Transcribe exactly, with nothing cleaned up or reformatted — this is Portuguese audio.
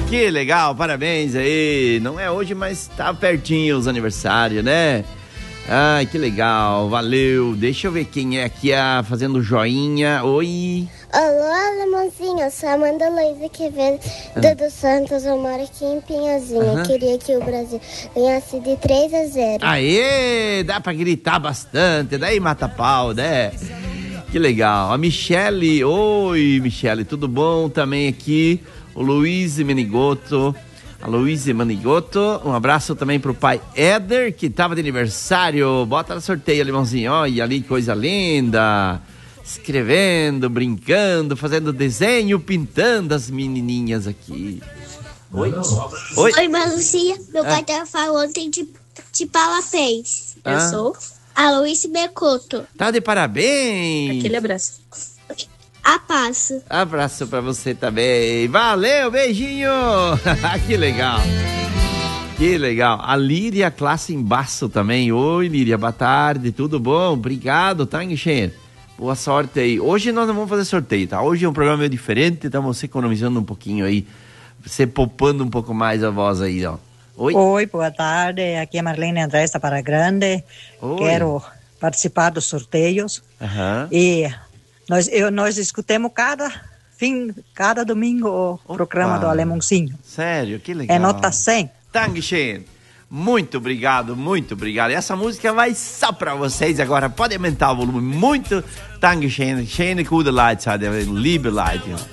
Que legal, parabéns aí. Não é hoje, mas tá pertinho os aniversários, né? Ai, que legal, valeu. Deixa eu ver quem é aqui ah, fazendo joinha. Oi. Alô, alemãozinho, eu sou a Amanda Luiza Quevedo ah. dos Santos, eu moro aqui em Pinhazinho. Uhum. Eu queria que o Brasil ganhasse de três a zero. Aê, dá pra gritar bastante, daí mata pau, né? Que legal. A Michele, oi Michele, tudo bom? Também aqui, o Luiz Menigoto. A Luísa Manigoto, um abraço também pro pai Éder, que tava de aniversário. Bota no sorteio, Limãozinho. Olha ali, coisa linda. Escrevendo, brincando, fazendo desenho, pintando as menininhas aqui. Oi? Oi, Oi Malucia. Meu ah. pai tava falando de, de parabéns. Eu ah. sou a Luísa Mecoto. Tá de parabéns. Aquele abraço. Abraço. Abraço pra você também. Valeu, beijinho. Que legal. Que legal. A Líria Classe Embaço também. Oi, Líria, boa tarde. Tudo bom? Obrigado, tá, Enxer? Boa sorte aí. Hoje nós não vamos fazer sorteio, tá? Hoje é um programa meio diferente, estamos economizando um pouquinho aí. Você poupando um pouco mais a voz aí, ó. Oi. Oi, boa tarde. Aqui é Marlene Andressa para Grande. Oi. Quero participar dos sorteios. Aham. E... Nós, eu, nós escutamos cada fim, cada domingo o Opa. programa do Alemãozinho. Sério, que legal. É nota cem. Dankeschön. Muito obrigado, muito obrigado. Essa música vai só pra vocês agora. Pode aumentar o volume. Muito Dankeschön. Schöne gute Leute, liebe Leute.